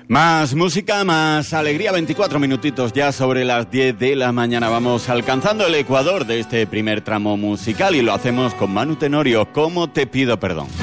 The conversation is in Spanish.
Más música, más alegría, 24 minutitos ya sobre las 10 de la mañana. Vamos alcanzando el ecuador de este primer tramo musical y lo hacemos con Manu Tenorio, ¿Cómo te pido perdón?